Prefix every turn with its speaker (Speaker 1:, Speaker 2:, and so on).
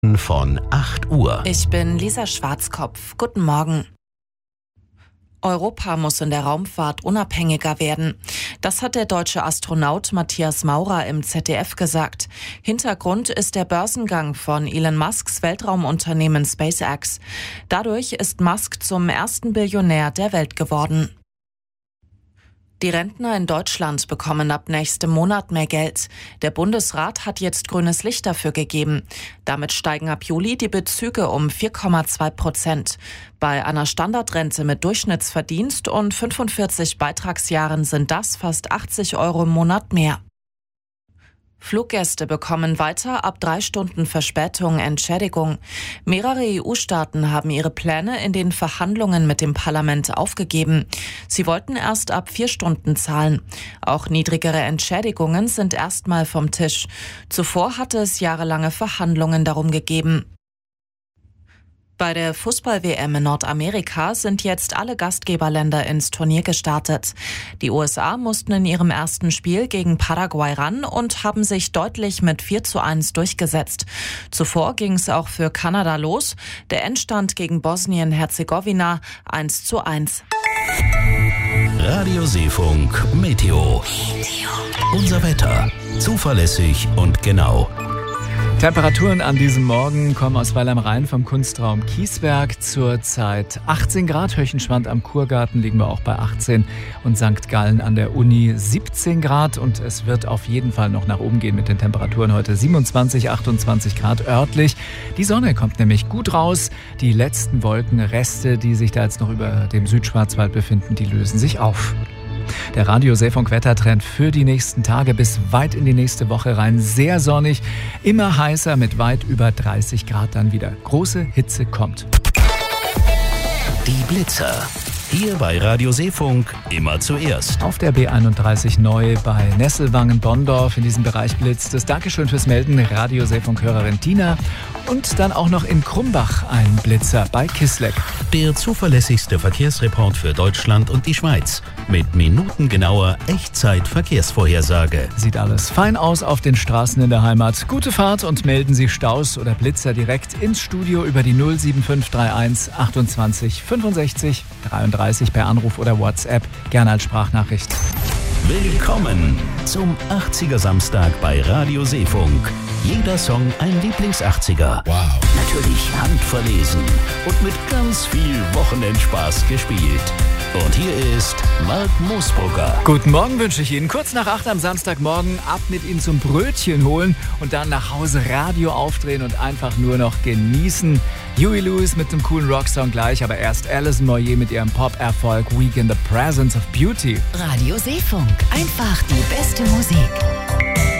Speaker 1: von 8 Uhr.
Speaker 2: Ich bin Lisa Schwarzkopf. Guten Morgen. Europa muss in der Raumfahrt unabhängiger werden. Das hat der deutsche Astronaut Matthias Maurer im ZDF gesagt. Hintergrund ist der Börsengang von Elon Musks Weltraumunternehmen SpaceX. Dadurch ist Musk zum ersten Billionär der Welt geworden. Die Rentner in Deutschland bekommen ab nächstem Monat mehr Geld. Der Bundesrat hat jetzt grünes Licht dafür gegeben. Damit steigen ab Juli die Bezüge um 4,2%. Bei einer Standardrente mit Durchschnittsverdienst und 45 Beitragsjahren sind das fast 80 € im Monat mehr. Fluggäste bekommen weiter ab 3 Stunden Verspätung Entschädigung. Mehrere EU-Staaten haben ihre Pläne in den Verhandlungen mit dem Parlament aufgegeben. Sie wollten erst ab 4 Stunden zahlen. Auch niedrigere Entschädigungen sind erstmal vom Tisch. Zuvor hatte es jahrelange Verhandlungen darum gegeben. Bei der Fußball-WM in Nordamerika sind jetzt alle Gastgeberländer ins Turnier gestartet. Die USA mussten in ihrem ersten Spiel gegen Paraguay ran und haben sich deutlich mit 4:1 durchgesetzt. Zuvor ging es auch für Kanada los. Der Endstand gegen Bosnien-Herzegowina 1:1.
Speaker 1: Radio Seefunk Meteo. Unser Wetter. Zuverlässig und genau.
Speaker 3: Temperaturen an diesem Morgen kommen aus Weil am Rhein vom Kunstraum Kiesberg. Zurzeit 18 Grad, Höchenschwand am Kurgarten liegen wir auch bei 18 und St. Gallen an der Uni 17 Grad. Und es wird auf jeden Fall noch nach oben gehen mit den Temperaturen heute 27, 28 Grad örtlich. Die Sonne kommt nämlich gut raus. Die letzten Wolkenreste, die sich da jetzt noch über dem Südschwarzwald befinden, die lösen sich auf. Der Radio Seefunk Wettertrend für die nächsten Tage bis weit in die nächste Woche rein. Sehr sonnig, immer heißer mit weit über 30 Grad dann wieder. Große Hitze kommt.
Speaker 1: Die Blitzer. Hier bei Radio Seefunk immer zuerst.
Speaker 3: Auf der B31 neu bei Nesselwangen-Bonndorf in diesem Bereich blitzt es. Dankeschön fürs Melden, Radio Seefunk-Hörerin Tina. Und dann auch noch in Krumbach ein Blitzer bei Kisleck.
Speaker 1: Der zuverlässigste Verkehrsreport für Deutschland und die Schweiz. Mit minutengenauer Echtzeit-Verkehrsvorhersage.
Speaker 3: Sieht alles fein aus auf den Straßen in der Heimat. Gute Fahrt und melden Sie Staus oder Blitzer direkt ins Studio über die 07531 28 65 33 per Anruf oder WhatsApp. Gerne als Sprachnachricht.
Speaker 1: Willkommen zum 80er Samstag bei Radio Seefunk. Jeder Song ein Lieblings-80er.
Speaker 4: Wow.
Speaker 1: Natürlich handverlesen und mit ganz viel Wochenendspaß gespielt. Und hier ist Mark Moosbrugger.
Speaker 3: Guten Morgen wünsche ich Ihnen. Kurz nach 8 am Samstagmorgen ab mit Ihnen zum Brötchen holen und dann nach Hause Radio aufdrehen und einfach nur noch genießen. Huey Lewis mit einem coolen Rocksong gleich, aber erst Alison Moyet mit ihrem Pop-Erfolg Week in the Presence of Beauty.
Speaker 5: Radio Seefunk. Einfach die beste Musik.